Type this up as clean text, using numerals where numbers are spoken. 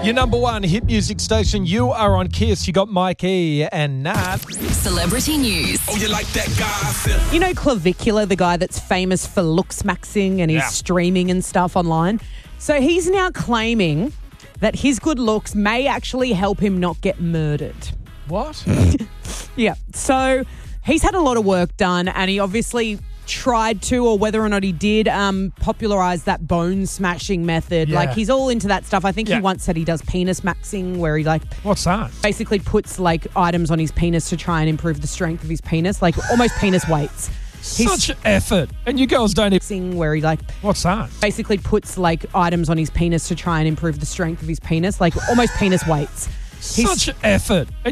Your number one hit music station. You are on Kiss. You got Mike E and Nat. Celebrity news. Oh, you like that gossip? You know Clavicular, the guy that's famous for looks maxing and his streaming and stuff online? So he's now claiming that his good looks may actually help him not get murdered. What? Yeah. So he's had a lot of work done and he obviously tried to, or whether or not he did, popularize that bone smashing method. Yeah. Like he's all into that stuff. I think Yeah. he once said he does penis maxing where he like What's that? basically puts like items on his penis to try and improve the strength of his penis, like almost penis weights. Such effort. And you girls don't even... Where he like What's that? basically puts like items on his penis to try and improve the strength of his penis, like almost penis weights. Such effort.